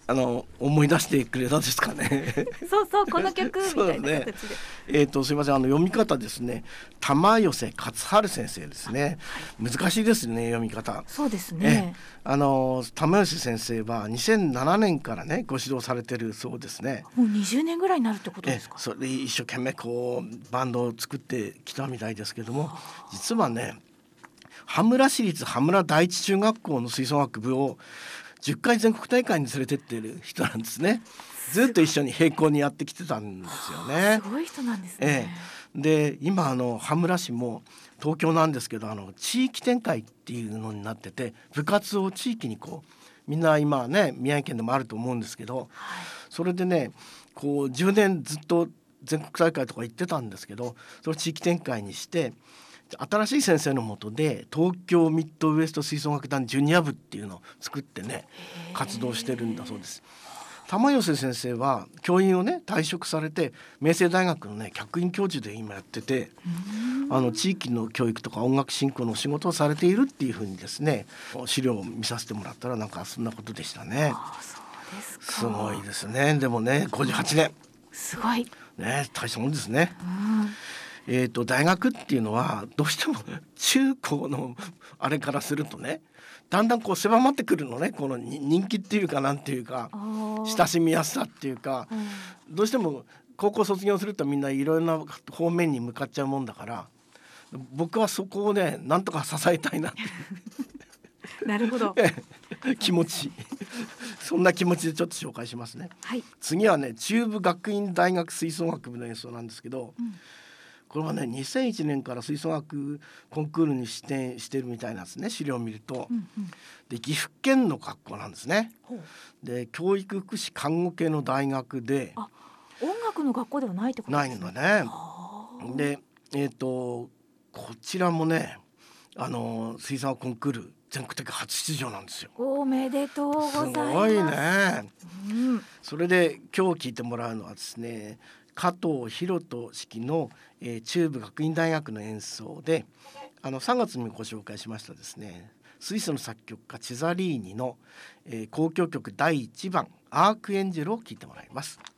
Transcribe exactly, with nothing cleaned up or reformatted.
あの思い出してくれたですかねそうそうこの曲みたいな形で、ねえー、とすいません、あの読み方ですね、玉寄勝春先生ですね、はい、難しいですね読み方。 そうですね、 あの玉寄先生はにせんななねんからねご指導されてるそうですね。 もうにじゅうねんぐらいになるってことですか。 えそれで一生懸命こうバンドを作ってきたみたいですけども、実はね羽村市立羽村第一中学校の吹奏楽部をじゅっかい全国大会に連れてってる人なんですね。ずっと一緒に並行にやってきてたんですよね。 すごい人なんですね。 ええ、で今あの羽村市も東京なんですけど、あの地域展開っていうのになってて、部活を地域にこうみんな今ね宮城県でもあると思うんですけど、 はい、 それでねこうじゅうねんずっと全国大会とか行ってたんですけど、それを地域展開にして新しい先生の下で東京ミッドウエスト吹奏楽団ジュニア部っていうのを作ってね活動してるんだそうです。玉寄先生は教員をね退職されて明星大学のね客員教授で今やってて、あの地域の教育とか音楽振興の仕事をされているっていうふうにですね、資料を見させてもらったらなんかそんなことでしたね。 あ、そうですか。 すごいですね。でもねごじゅうはちねんすごいね、大したもんですね。 うんえー、と大学っていうのはどうしても中高のあれからするとねだんだんこう狭まってくるのね、この人気っていうかなんていうか親しみやすさっていうか、うん、どうしても高校卒業するとみんないろいろな方面に向かっちゃうもんだから、僕はそこをねなんとか支えたいなってなるほど気持ちそんな気持ちでちょっと紹介しますね、 はい、 次はね中部学院大学吹奏楽部の演奏なんですけど、うん、これはねにせんいちねんから吹奏楽コンクールに出展してるみたいなんですね、資料を見ると、うんうん、で岐阜県の学校なんですね。で教育福祉看護系の大学で、 あ、音楽の学校ではないってことですね。 ないんだね。でえっ、ー、とこちらもねあの吹奏楽コンクール全国的初出場なんですよ。 おめでとうございます。 すごいね、 うん、 それで今日聞いてもらうのはですね加藤博人式の、えー、中部学院大学の演奏で、あのさんがつにご紹介しましたですねスイスの作曲家チザリーニの、えー、交響曲だいいちばんアークエンジェルを聞いてもらいます。